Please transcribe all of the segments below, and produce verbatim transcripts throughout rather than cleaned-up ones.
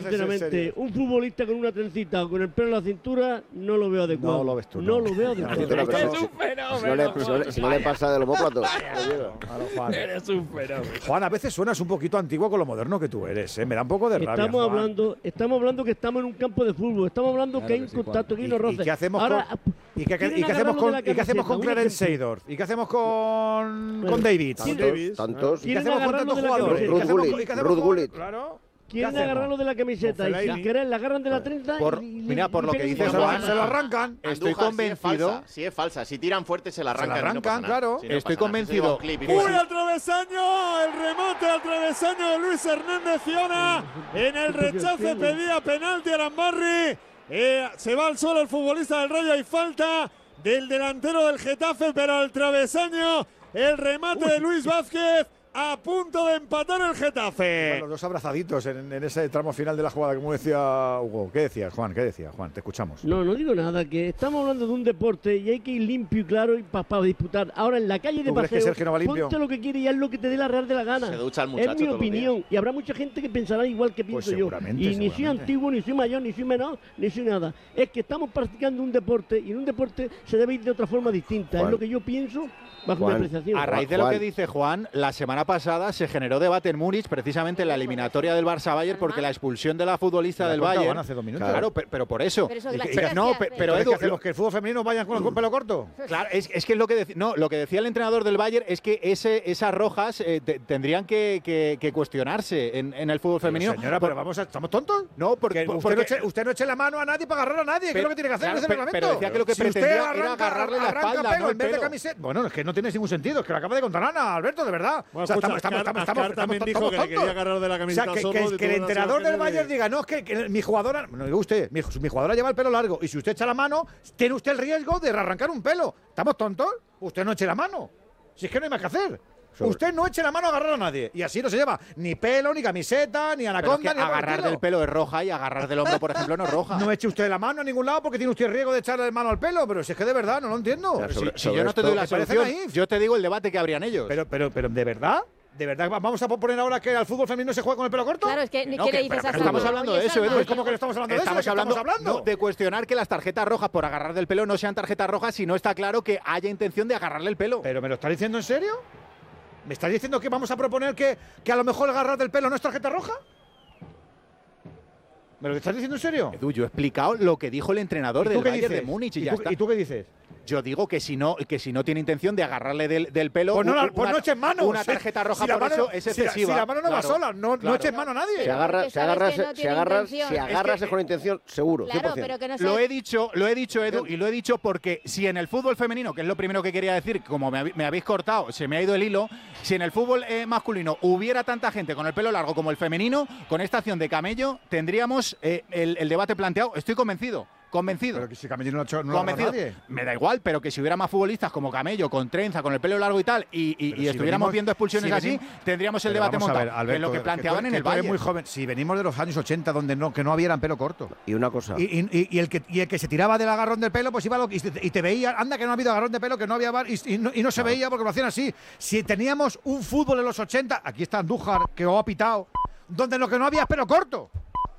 sinceramente, un futbolista con una trencita o con el pelo en la cintura, no lo veo adecuado. No lo ves tú. No, No, lo veo adecuado. Es un fenómeno. Si no le, si no le, si no le pasa del homóplato. Juan. Eres un fenómeno. Juan, a veces suenas un poquito antiguo con lo moderno que tú eres, ¿eh? Me da un poco de rabia. Estamos Juan. hablando, estamos hablando que estamos en un campo de fútbol. Estamos hablando Claro que hay que un sí, contacto, que hay ¿Y, unos y roces. qué hacemos Ahora, con, y qué, quieren y qué hacemos agarrarlo con, de la y qué hacemos con camiseta, un Clarence ejemplo. Seedorf? ¿Y qué hacemos con, Bueno, con David? Tantos, tantos. ¿Y qué Quieren hacemos con agarrarlo tantos de la jugadores? camiseta. ¿Y qué hacemos Ruth con- y qué Gullit, hacemos Ruth con- Gullit. Claro. Quieren hacemos? agarrarlo de la camiseta y Fellaini. sin querer le agarran de la trenza Por- y, y- mira, y por lo que pegan dices, un Se lo, Juan, se lo arrancan. Estoy Andújar, convencido. Si es, falsa, si es falsa, si tiran fuerte se la Se la arrancan. y no arrancan, pasa nada. claro. Si no Estoy pasa nada. convencido. Eso lleva un clip y ¡Uy, al travesaño! El remate al travesaño de Luis Hernández Fiona. En el rechace pedía penalti a Arambarri. Eh, se va al suelo el futbolista del Rayo y falta del delantero del Getafe, pero al travesaño el remate de Luis Vázquez. A punto de empatar el Getafe. Los dos abrazaditos en, en ese tramo final de la jugada, como decía Hugo. ¿Qué decías, Juan? ¿Qué decías, Juan? Te escuchamos. No, no digo nada, que estamos hablando de un deporte y hay que ir limpio y claro para disputar. Ahora en la calle de ¿Tú crees que paseo, Sergio no va limpio? ponte lo que quiere y haz lo que te dé la real de la gana. Se ducha el Es muchacho mi todos los opinión. Y habrá mucha gente que pensará igual que Pues pienso yo. seguramente, Y ni soy seguramente. antiguo, ni soy mayor, ni soy menor, ni soy nada. Es que estamos practicando un deporte y en un deporte se debe ir de otra forma distinta. Juan. Es lo que yo pienso bajo Juan, mi apreciación. A raíz de lo Juan. que dice Juan, la semana pasada se generó debate en Múnich, precisamente en la eliminatoria del Barça-Bayern, porque la expulsión de la futbolista La del contaban Bayern. hace dos minutos. Claro, pe- pero por eso. Pero eso que ¿Y las qué- chicas no, que pe- hacen. pero ¿Pero Edu, qué hacemos? ¿Que el fútbol femenino vaya con el pelo corto? Claro, es, es que es lo que deci- no, lo que decía el entrenador del Bayern es que ese, esas rojas eh, te- tendrían que, que- que cuestionarse en, en el fútbol femenino. Pero, señora, pero vamos a, ¿estamos tontos? No, porque, Que usted, porque- no eche, usted no eche la mano a nadie para agarrar a nadie. ¿Qué es lo que tiene que hacer claro, en ese pe- reglamento? pero decía que lo que si usted pretendía arranca, era agarrarle la arranca espalda, pelo no el en vez de pelo. camiseta. Bueno, es que no tiene ningún sentido. Es que lo acaba de contar Ana, Alberto, de verdad. Bueno, o sea, escucha, estamos, estamos, Azcar- estamos, Azcar estamos, también estamos dijo todos que le quería tontos. agarrar de la O sea, camiseta que, solo que- de que el todas las entrenador del imágenes Bayern de- diga, no, es que, que mi jugadora, no diga usted, mi, mi jugadora lleva el pelo largo y si usted echa la mano, tiene usted el riesgo de arrancar un pelo. ¿Estamos tontos? Usted no eche la mano. Si es que no hay más que hacer. Sobre. Usted no eche la mano a agarrar a nadie. Y así no se lleva ni pelo, ni camiseta, ni Pero es anaconda, que ni algo por el agarrar estilo. del pelo es roja y agarrar del hombro, por ejemplo, no es roja. No eche usted la mano a ningún lado porque tiene usted riesgo de echarle la mano al pelo, pero si es que de verdad no lo entiendo. Pero sobre- Si yo no te doy la me parece solución, naif. yo te digo el debate que habrían ellos. Pero, pero, pero, ¿de verdad? ¿De verdad vamos a poner ahora que al fútbol femenino se juega con el pelo corto? Claro, es que, No, ¿qué que- le dices pero- a pero estamos Salma? hablando Oye, de eso, Salma, Edu. Pues ¿cómo que no estamos hablando de eso? Estamos ¿De qué hablando, estamos hablando? no, de cuestionar que las tarjetas rojas por agarrar del pelo no sean tarjetas rojas si no está claro que haya intención de agarrarle el pelo. ¿Pero me lo estás diciendo en serio? ¿Me estás diciendo que vamos a proponer que, que a lo mejor agarrar del pelo no es tarjeta roja? ¿Me lo estás diciendo en serio? Edu, yo he explicado lo que dijo el entrenador ¿Y tú del qué Bayern de dices? Múnich y, ¿Y ya tú- está. ¿Y tú qué dices? Yo digo que si no que si no tiene intención de agarrarle del, del pelo, Pues no, la- una- pues no eches mano. una Si- tarjeta roja si la por mano- eso es si la- excesiva. Si la mano no va Claro, sola, no, no claro. eches mano a nadie. Si Pero agarras, porque si sabes agarras, que no si tiene agarras, intención. si Es que- agarras es con intención, seguro, Claro, cien por cien. pero que no Lo sé. he dicho, lo he dicho, Edu, y lo he dicho porque si en el fútbol femenino, que es lo primero que quería decir, como me, hab- me habéis cortado, se me ha ido el hilo, si en el fútbol eh, masculino hubiera tanta gente con el pelo largo como el femenino, con esta acción de camello, tendríamos eh, el, el debate planteado. Estoy convencido. Convencido. Pero que si Camello no, ha hecho- no lo ha Convencido. agarrado nadie. Me da igual, pero que si hubiera más futbolistas como Camello, con trenza, con el pelo largo y tal, y, y- Pero y si estuviéramos venimos- viendo expulsiones si así, venimos- tendríamos el Pero debate vamos a montado. ver, que es Alberto, lo que tú- planteaban en que el tú eres Bayern. muy joven. Si venimos de los años ochenta, donde no, que no había pelo corto. Y una cosa. Y, y- y- y el que, y el que se tiraba del agarrón del pelo, pues iba a lo, y, te, y te veía, anda que no ha habido agarrón de pelo, que no había bar, y, y no, y no se veía porque lo hacían así. Si teníamos un fútbol en los ochenta, aquí está Andújar, que lo ha pitado, donde lo que no había es pelo corto.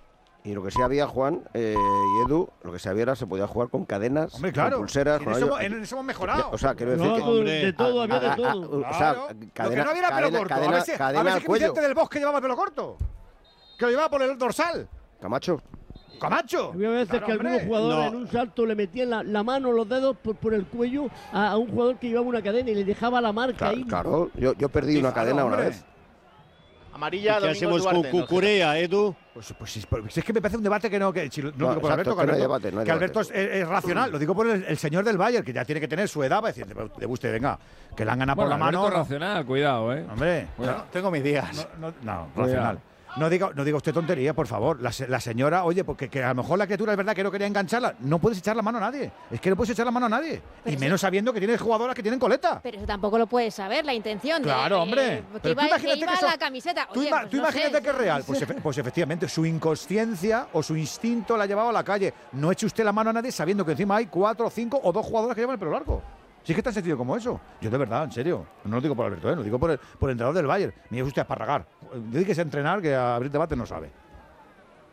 Y lo que sí había, Juan eh, y Edu, lo que sí había era se podía jugar con cadenas, Hombre, claro. con pulseras, En con eso, algo- hemos- en eso hemos mejorado. O sea, quiero decir No, que… de- de todo, había de a- a- todo. a- o Claro. sea, lo que cadena, no había era pelo cadena- corto. cadena- a ver si, a cadena ver si al que cuello. Vicente del Bosque llevaba pelo corto. Que lo llevaba por el dorsal. Camacho. Camacho. Había veces Claro, que hombre. algunos jugadores No. en un salto le metían la, la mano, los dedos por, por el cuello a, a un jugador que llevaba una cadena y le dejaba la marca Claro, ahí. claro. Yo, yo perdí una Claro, cadena una hombre. vez. Amarilla, ¿Qué Domingo hacemos con Duarte. no, Cucurea, Edu? Pues, pues, sí, pues es que me parece un debate que no, que, si lo- no, No, digo por exacto, Alberto, que, que no hay Alberto, debate, no hay que debate. Alberto es, es- es racional. Lo digo por el, el señor del Bayern, que ya tiene que tener su edad para decir, de, de usted, venga, que le han ganado Bueno, por la Alberto mano. racional, cuidado, ¿eh? Hombre, Cuidado. Tengo mis días. no, no, no, Cuidado. racional. No diga, no diga usted tontería, por favor. La, se- la señora, oye, porque que a lo mejor la criatura es verdad que no quería engancharla. No puedes echar la mano a nadie. Es que no puedes echar la mano a nadie. Pero y sí. menos sabiendo que tienes jugadoras que tienen coleta. Pero eso tampoco lo puedes saber, la intención. de- Claro, eh, hombre. que Pero tú iba, imagínate que iba que eso- la camiseta. Tú, Oye, ima- pues tú no imagínate sé. que es real. Pues, efe- pues efectivamente, su inconsciencia o su instinto la ha llevado a la calle. No eche usted la mano a nadie sabiendo que encima hay cuatro, cinco o dos jugadoras que llevan el pelo largo. Si es que es tan sencillo como eso. Yo de verdad, en serio. No lo digo por Alberto, ¿eh? Lo digo por el, por el entrenador del Bayern. Ni es usted a esparragar. Dedíquese a entrenar que a abrir debate no sabe.